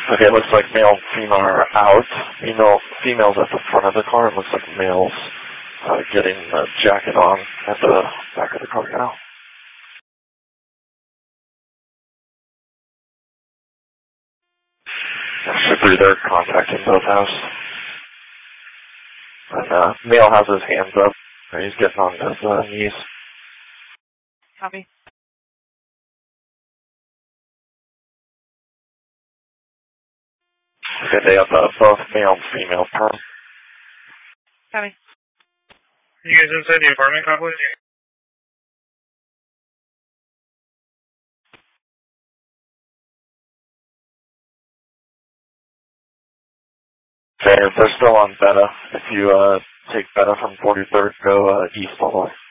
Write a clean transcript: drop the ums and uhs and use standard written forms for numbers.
Okay, it looks like male and female are out. Female's at the front of the car. It looks like male's getting the jacket on at the back of the car now. Super, they're contacting both house. And male has his hands up. He's getting on his knees. Copy. Okay, they have both male and female term. Copy. You guys inside the apartment complex? They're still on Beta. If you take Beta from 43rd, go east all the way.